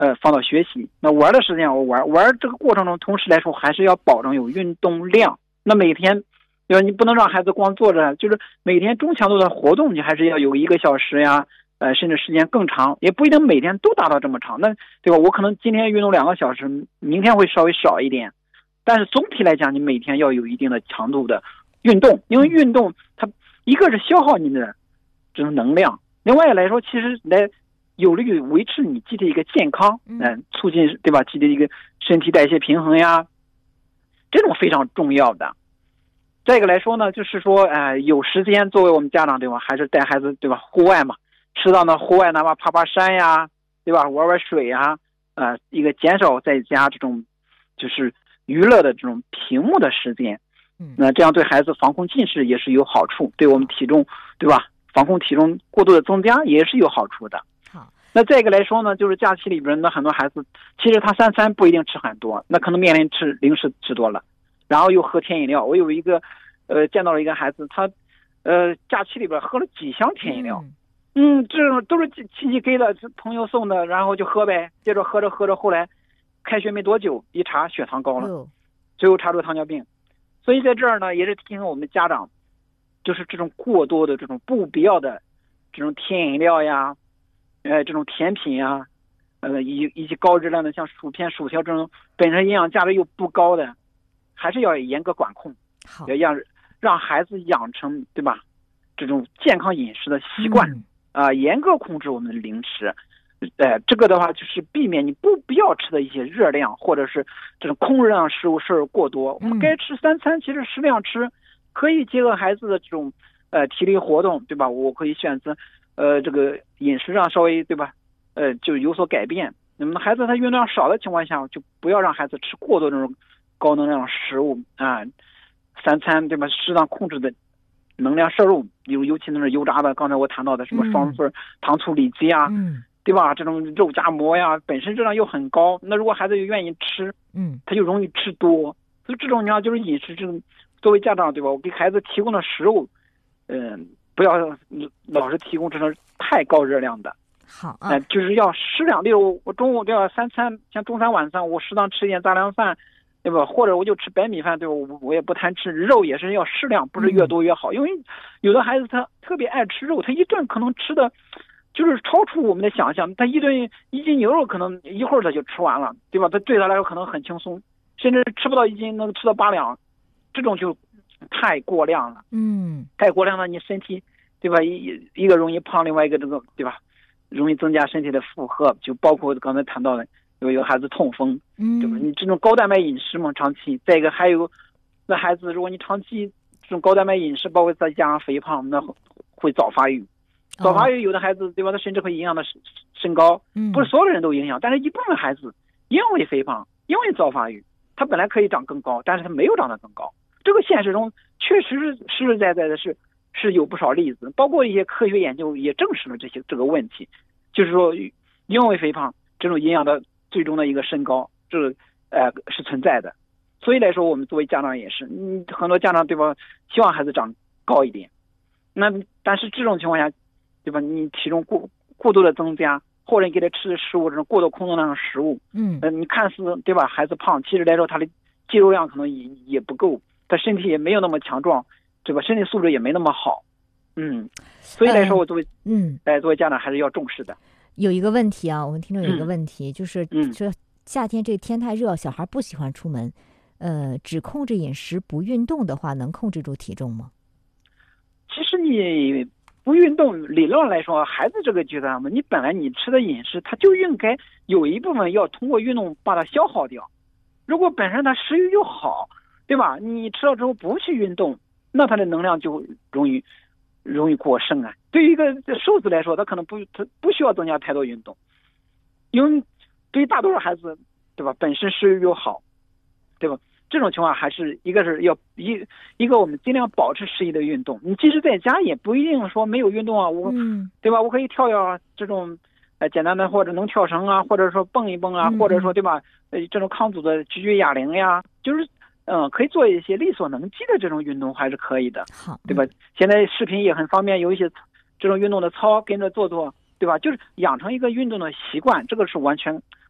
放到学习。那玩的时间我玩这个过程中，同时来说还是要保证有运动量。那每天，对吧？你不能让孩子光坐着，就是每天中强度的活动，你还是要有1个小时呀，甚至时间更长，也不一定每天都达到这么长。那对吧？我可能今天运动2个小时，明天会稍微少一点，但是总体来讲，你每天要有一定的强度的运动，因为运动它一个是消耗你的这种能量，另外来说，其实来有利于维持你机体一个健康，促进对吧？机体一个身体代谢平衡呀，这种非常重要的。再一个来说呢，就是说，有时间作为我们家长对吧，还是带孩子对吧，户外嘛，适当的户外，哪怕爬山呀，对吧，玩水呀，一个减少在家这种就是娱乐的这种屏幕的时间，那这样对孩子防控近视也是有好处，对我们体重对吧，防控体重过度的增加也是有好处的。 好， 那再一个来说呢，就是假期里边的很多孩子，其实他3餐不一定吃很多，那可能面临吃零食吃多了，然后又喝甜饮料。我有一个见到了一个孩子，他假期里边喝了几箱甜饮料，这种都是亲戚给的，朋友送的，然后就喝呗，接着喝着，后来开学没多久，一查血糖高了，最后查出糖尿病。所以在这儿呢，也是提醒我们家长，就是这种过多的这种不必要的这种甜饮料呀，这种甜品呀，以及高质量的像薯片、薯条这种本身营养价值又不高的，还是要严格管控，要让孩子养成对吧这种健康饮食的习惯，严格控制我们的零食。这个的话就是避免你不必要吃的一些热量或者是这种空热量食物摄入过多。我们该吃3餐其实适量吃，可以结合孩子的这种体力活动，对吧？我可以选择这个饮食上稍微对吧就有所改变。那么孩子他运动量少的情况下，就不要让孩子吃过多这种高能量食物3餐对吧？适当控制的能量摄入，尤其那是油炸的，刚才我谈到的什么双份糖醋里脊啊，对吧？这种肉夹馍呀，本身热量又很高，那如果孩子又愿意吃，他就容易吃多。所以这种你看，就是饮食这种，作为家长对吧？我给孩子提供的食物，不要老是提供这种太高热量的。 好啊， 就是要适量。例如我中午都要3餐，像中餐晚餐我适当吃一点杂粮饭，对吧？或者我就吃白米饭，对吧？我也不贪吃肉，也是要适量，不是越多越好。因为有的孩子他特别爱吃肉，他一顿可能吃的就是超出我们的想象。他1斤牛肉可能一会儿他就吃完了，对吧？他对他来说可能很轻松，甚至吃不到1斤能吃到8两，这种就太过量了。太过量了，你身体对吧？一个容易胖，另外一个这个对吧？容易增加身体的负荷，就包括刚才谈到的有孩子痛风，对吧？你这种高蛋白饮食嘛，长期，再一个还有那孩子，如果你长期这种高蛋白饮食，包括再加上肥胖，那会早发育。早发育有的孩子对吧？他甚至会影响到身高，不是所有的人都影响，但是一部分孩子因为肥胖，因为早发育，他本来可以长更高，但是他没有长得更高。这个现实中确实是实实在在的是有不少例子，包括一些科学研究也证实了这个问题，就是说因为肥胖这种影响的最终的一个身高，这是存在的。所以来说，我们作为家长也是，很多家长对吧，希望孩子长高一点，那但是这种情况下，对吧？你体重过度的增加，或者你给他吃的食物这种过多空洞量的食物，你看似对吧，孩子胖，其实来说他的肌肉量可能也不够，他身体也没有那么强壮，对吧？身体素质也没那么好，所以来说，我作为家长还是要重视的。 有一个问题啊，我们听众有一个问题，就是说夏天这天太热，小孩不喜欢出门，只控制饮食不运动的话，能控制住体重吗？ 其实你不运动，理论来说，孩子这个阶段嘛，你本来你吃的饮食，它就应该有一部分要通过运动把它消耗掉。如果本身他食欲又好，对吧？你吃了之后不去运动，那他的能量就容易过剩啊。对于一个瘦子来说，他可能他不需要增加太多运动，因为对于大多数孩子，对吧？本身食欲又好，对吧？这种情况还是一个是要一个我们尽量保持适宜的运动。你即使在家也不一定说没有运动啊，对吧？我可以跳啊，这种简单的或者能跳绳啊，或者说蹦一蹦啊，或者说对吧？这种抗阻的举哑铃呀，就是可以做一些力所能及的这种运动还是可以的，对吧？现在视频也很方便，有一些这种运动的操跟着做，对吧？就是养成一个运动的习惯，这个是完全